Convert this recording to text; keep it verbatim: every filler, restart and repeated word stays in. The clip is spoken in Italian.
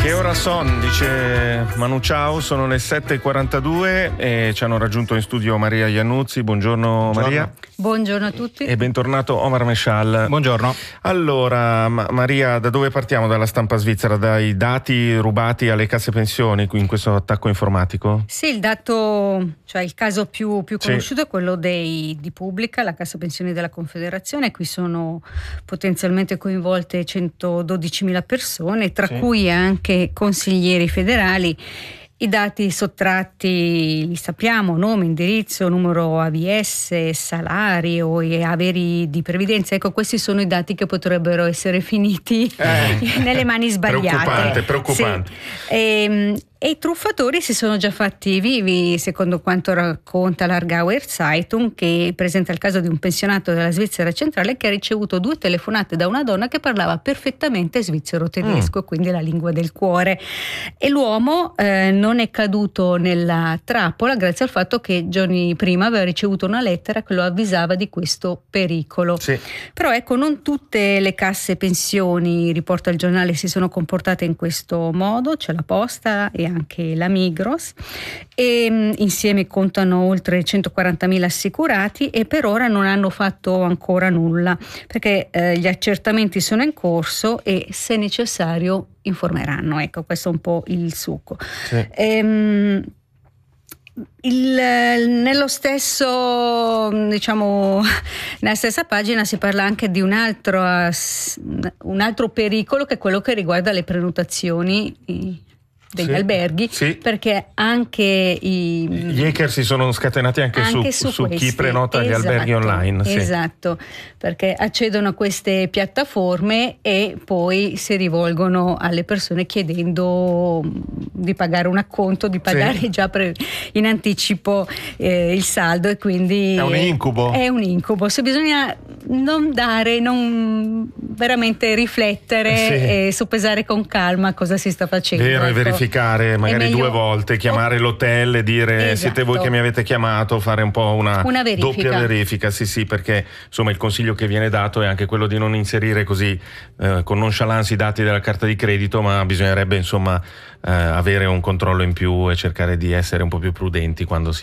Che ora son? Dice Manu Ciao, sono le sette e quarantadue e ci hanno raggiunto in studio Maria Iannuzzi. Buongiorno, Buongiorno. Maria. Buongiorno a tutti. E bentornato Omar Mescial. Buongiorno. Allora, Ma- Maria, da dove partiamo dalla stampa svizzera? Dai dati rubati alle casse pensioni in questo attacco informatico? Sì, il dato, cioè il caso più, più conosciuto sì. è quello dei, di Pubblica, la Cassa Pensioni della Confederazione. Qui sono potenzialmente coinvolte centododicimila persone, tra sì. cui anche consiglieri federali. I dati sottratti li sappiamo: nome, indirizzo, numero A V S, salario e averi di previdenza. Ecco, questi sono i dati che potrebbero essere finiti eh. nelle mani sbagliate. Preoccupante, preoccupante. Sì. E, e i truffatori si sono già fatti vivi, secondo quanto racconta l'Aargauer Zeitung, che presenta il caso di un pensionato della Svizzera centrale che ha ricevuto due telefonate da una donna che parlava perfettamente svizzero-tedesco, mm. quindi la lingua del cuore. E l'uomo eh, non è caduto nella trappola grazie al fatto che giorni prima aveva ricevuto una lettera che lo avvisava di questo pericolo. Sì. Però ecco, non tutte le casse pensioni, riporta il giornale, si sono comportate in questo modo. C'è la Posta e anche la Migros, e mh, insieme contano oltre centoquarantamila assicurati e per ora non hanno fatto ancora nulla, perché eh, gli accertamenti sono in corso e se necessario informeranno. Ecco, questo è un po' il succo. Sì. Ehm, Il, nello stesso, diciamo, nella stessa pagina si parla anche di un altro, un altro pericolo, che è quello che riguarda le prenotazioni degli sì, alberghi, sì. perché anche i gli hacker si sono scatenati anche, anche su, su, su chi prenota esatto, gli alberghi online. Sì. Esatto, perché accedono a queste piattaforme e poi si rivolgono alle persone chiedendo di pagare un acconto, di pagare sì. già pre, in anticipo eh, il saldo, e quindi è un incubo. È un incubo. Se bisogna non dare, non veramente riflettere sì. e soppesare con calma cosa si sta facendo. Vero, ecco. E verificare magari meglio... due volte, chiamare oh. l'hotel e dire esatto. siete voi che mi avete chiamato, fare un po' una, una verifica. doppia verifica, sì sì, perché insomma il consiglio che viene dato è anche quello di non inserire così eh, con nonchalance i dati della carta di credito, ma bisognerebbe insomma eh, avere un controllo in più e cercare di essere un po' più prudenti quando si